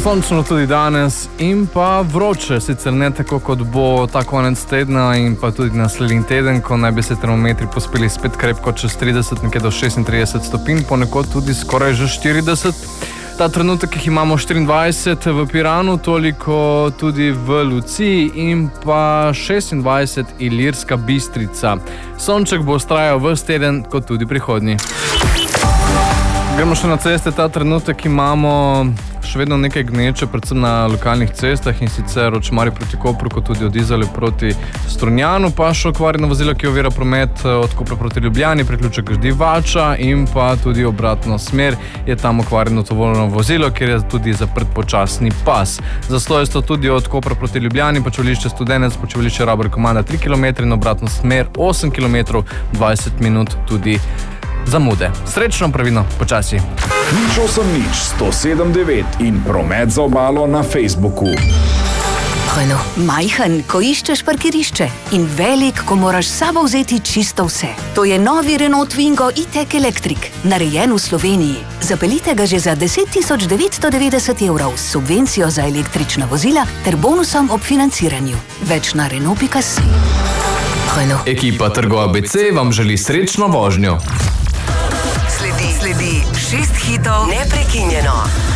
Sončno tudi danes in pa vroče, sicer ne tako kot bo ta konec tedna in pa tudi naslednji teden, ko naj bi se termometri pospeli spet krepko čez 30, nekje do 36 stopinj, ponekod tudi skoraj že 40. Ta trenutek jih imamo 24 v Piranu, toliko tudi v Luciji in pa 26 Ilirska Bistrica. Sonček bo vztrajal ves teden, kot tudi prihodnji. Gremo še na ceste, ta trenutek imamo še vedno nekaj gneče, predvsem na lokalnih cestah in sicer od Šmarja proti Kopru, kot tudi od Izole proti Strunjanu, pa še okvarjeno vozilo, ki ovira promet od Kopra proti Ljubljani, priključek Ždivača in pa tudi obratno smer je tam okvarjeno tovorno vozilo, kjer je tudi zaprt počasni pas. Zastoje so tudi od Kopra proti Ljubljani, počivališče Studenec, počivališče Rabor Komanda 3 km in obratno smer 8 km, 20 minut tudi zamude. Srečno, pravilno, počasi. Nič 107.9 in promet za obalo na Facebooku. Majhen, ko iščeš parkirišče in velik, ko moraš s sabo vzeti čisto vse. To je novi Renault Twingo E-Tech Electric, narejen v Sloveniji. Zapeljite ga že za 10.990 € s subvencijo za električna vozila ter bonusom ob financiranju. Več na Renault.si. Ekipa Trgo ABC vam želi srečno vožnjo. Sledi 6 hitov neprekinjeno.